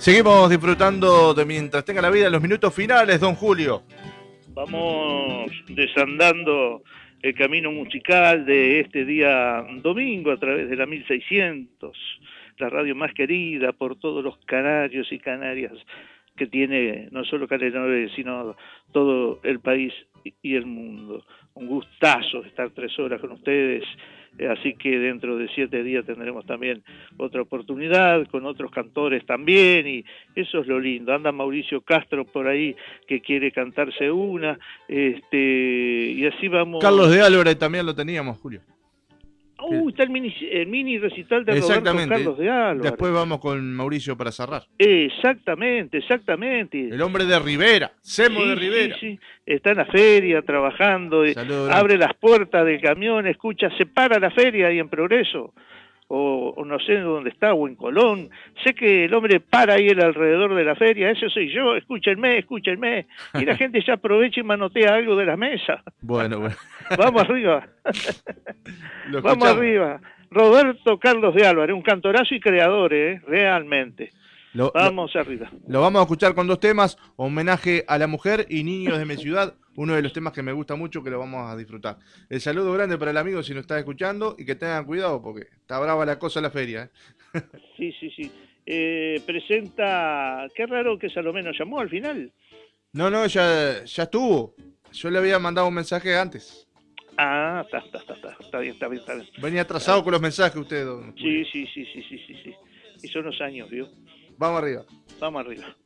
Seguimos disfrutando de Mientras tenga la vida en los minutos finales, don Julio. Vamos desandando el camino musical de este día domingo a través de la 1600, la radio más querida por todos los canarios y canarias que tiene no solo Canarias, sino todo el país y el mundo. Un gustazo estar 3 horas con ustedes, así que dentro de 7 días tendremos también otra oportunidad con otros cantores también, y eso es lo lindo. Anda Mauricio Castro por ahí que quiere cantarse una, y así vamos. Carlos de Álvarez también lo teníamos, Julio. Está el mini recital de Roberto Carlos de Álvarez. Después vamos con Mauricio para cerrar. Exactamente. El hombre de Rivera, Semo de Rivera. Sí. Está en la feria trabajando, abre las puertas del camión, escucha, se para la feria ahí en Progreso, o no sé dónde está, o en Colón. Sé que el hombre para ahí alrededor de la feria, ese soy yo, escúchenme. Y la gente ya aprovecha y manotea algo de la mesa. Bueno. Vamos arriba. Vamos arriba. Roberto Carlos de Álvarez, un cantorazo y creador, realmente. Vamos arriba. Lo vamos a escuchar con 2 temas, Homenaje a la Mujer y Niños de mi Ciudad, uno de los temas que me gusta mucho, que lo vamos a disfrutar. El saludo grande para el amigo si nos está escuchando, y que tengan cuidado porque está brava la cosa en la feria. Sí. Presenta, qué raro que Salomé nos llamó al final. No, ya estuvo. Yo le había mandado un mensaje antes. Ah, está bien. Venía atrasado con los mensajes usted, don Sí. Y son los años, ¿vio? Vamos arriba. Vamos arriba.